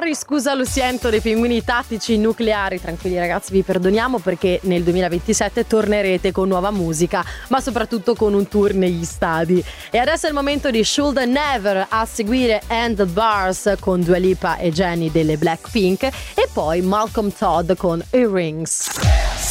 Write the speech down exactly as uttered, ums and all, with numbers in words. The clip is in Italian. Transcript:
Sorry, scusa, lo sento, dei Pinguini Tattici Nucleari. Tranquilli ragazzi, vi perdoniamo perché nel duemilaventisette tornerete con nuova musica, ma soprattutto con un tour negli stadi. E adesso è il momento di Should Never, a seguire And the Bars con Dua Lipa e Jennie delle Blackpink, e poi Malcolm Todd con Earrings.